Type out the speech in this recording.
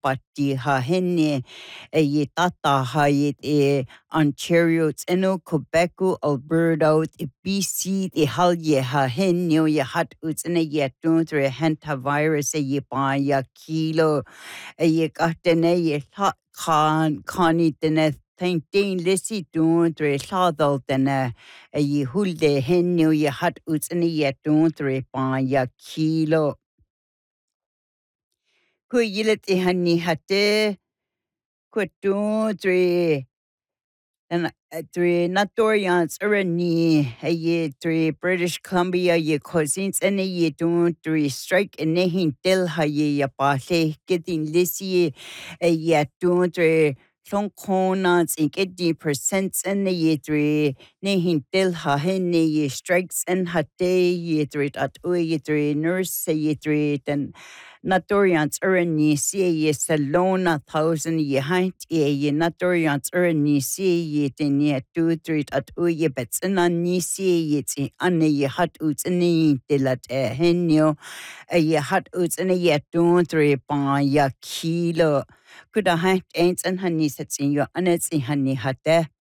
patti ha henne ye tata ha ye Ontario eno Quebec Alberta BC the hal ye ha henne ye hat utsene ye tuntre henta virus ye pa ya kilo ye gatene ye kani dene Tein lisi dúntre lládal denne ye hulde henne ye hat utsene ye dúntre pa ya kilo. Kui yilet I hanni hatte kwetu three Natorians Urani ye three British Columbia ye cousins and ye don't three strike and nehin del ha ye ya pale getting lisi ye don't three Long conants in get the percents and ye three nehin del ha henne ye strikes and hatte ye three at ye three nurse ye three then Natorians Urani see ye Salona 1,000 ye haint ye Natorians Urani see ye ten ye 2 3 at ye bets and an see ye ane ye hat uts and de lat henio a ye hat uts and ye 2 3 pa ya kilo. Could a haint ain't and honey sets in your anets in honey hatte.